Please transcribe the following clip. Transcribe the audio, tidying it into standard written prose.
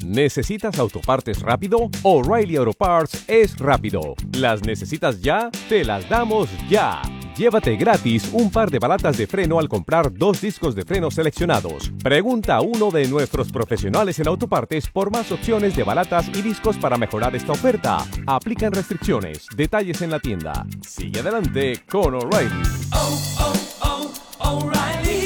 ¿Necesitas autopartes rápido? O'Reilly Auto Parts es rápido. ¿Las necesitas ya? Te las damos ya. Llévate gratis un par de balatas de freno al comprar 2 discos de freno seleccionados. Pregunta a uno de nuestros profesionales en autopartes por más opciones de balatas y discos para mejorar esta oferta. Aplican restricciones. Detalles en la tienda. Sigue adelante con O'Reilly. O'Reilly